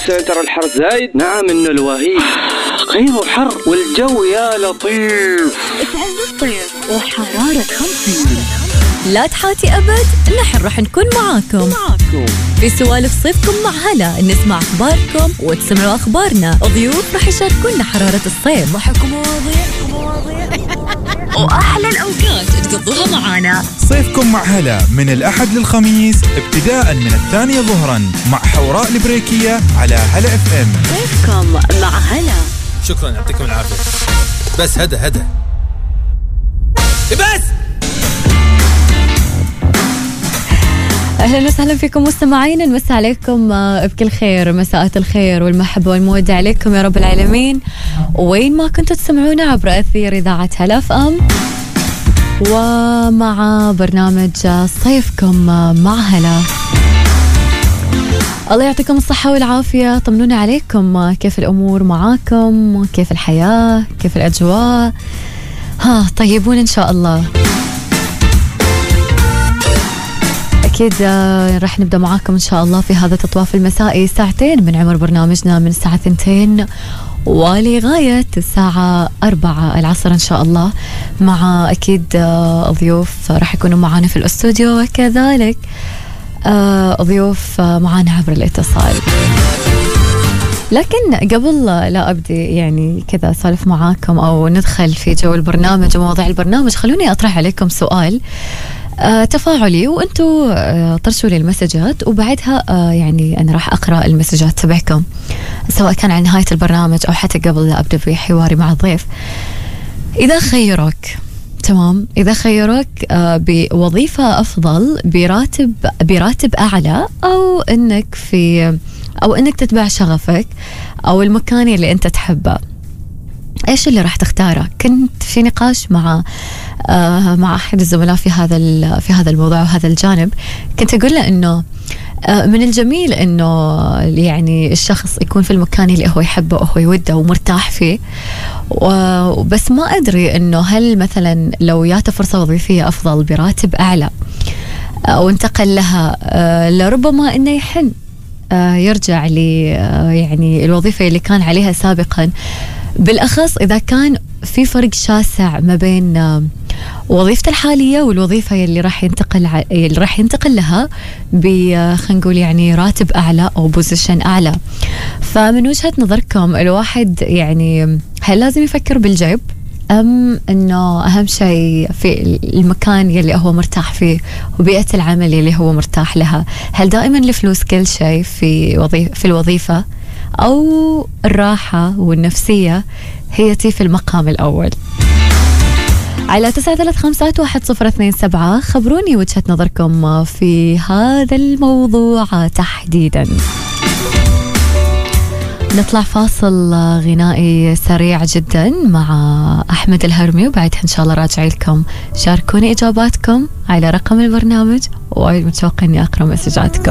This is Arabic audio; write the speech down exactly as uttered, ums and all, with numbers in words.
السنة ترى الحر زايد. نعم إنه الوهيد. غير حر والجو يا لطيف. تعز الصيف وحرارة خمسين. لا تحاتي أبد، نحن راح نكون معاكم معاكم في سوالف صيفكم مع هلا. نسمع أخباركم وتسمعوا أخبارنا. ضيوف راح يشاركونا حرارة الصيف. ضحك مواضيع وأحلى الأوقات تقضوها معانا. صيفكم مع هلا من الأحد للخميس ابتداء من الثانية ظهرا مع حوراء البريكية على هلا اف ام. صيفكم مع هلا. شكرا، يعطيكم العافية. بس هدا هدا بس. أهلا وسهلا فيكم مستمعين، نمسي عليكم بكل خير، مساءات الخير والمحبة والمودة عليكم يا رب العالمين، وين ما كنتوا تسمعونا عبر أثير إذاعة هلا اف ام ومع برنامج صيفكم مع هلا. الله يعطيكم الصحة والعافية. طمنونا عليكم، كيف الأمور معاكم، كيف الحياة، كيف الأجواء؟ ها طيبون إن شاء الله. أكيد رح نبدأ معاكم إن شاء الله في هذا التطواف المسائي، ساعتين من عمر برنامجنا من الساعة ثنتين ولغاية الساعة أربعة العصر إن شاء الله، مع أكيد ضيوف رح يكونوا معانا في الأستوديو، وكذلك ضيوف معانا عبر الاتصال. لكن قبل لا أبدي يعني كذا أسولف معاكم أو ندخل في جو البرنامج ومواضيع البرنامج، خلوني أطرح عليكم سؤال آه تفاعلي، وأنتوا آه طرشوا لي المسجات، وبعدها آه يعني أنا راح أقرأ المسجات تبعكم سواء كان عن نهاية البرنامج أو حتى قبل لا أبدأ في حواري مع الضيف. إذا خيروك تمام إذا خيروك آه بوظيفة أفضل براتب براتب أعلى، أو إنك في أو إنك تتبع شغفك أو المكان اللي أنت تحبه، إيش اللي راح تختاره؟ كنت في نقاش مع آه مع أحد الزملاء في هذا في هذا الموضوع وهذا الجانب. كنت أقول له إنه آه من الجميل إنه يعني الشخص يكون في المكان اللي هو يحبه وهو يوده ومرتاح فيه، وبس ما أدري إنه هل مثلا لو جاته فرصة وظيفية أفضل براتب أعلى أو انتقل لها آه لربما إنه يحن آه يرجع لي آه يعني الوظيفة اللي كان عليها سابقا، بالأخص إذا كان في فرق شاسع ما بين وظيفته الحالية والوظيفة اللي راح ينتقل ع... اللي راح ينتقل لها ب خلينا نقول يعني راتب أعلى أو بوزيشن أعلى. فمن وجهة نظركم الواحد يعني هل لازم يفكر بالجيب، أم إنه أهم شيء في المكان يلي هو مرتاح فيه وبيئة العمل يلي هو مرتاح لها؟ هل دائما الفلوس كل شيء في وظيفة في الوظيفة، أو الراحة والنفسية هي تي في المقام الأول؟ على تسعة ثلاثة خمسة واحد صفر اثنين سبعة خبروني وجهة نظركم في هذا الموضوع تحديدا. نطلع فاصل غنائي سريع جدا مع أحمد الهرمي، وبعدها إن شاء الله راجع لكم. شاركوني إجاباتكم على رقم البرنامج، ومتوقع إني أقرأ مسجاتكم.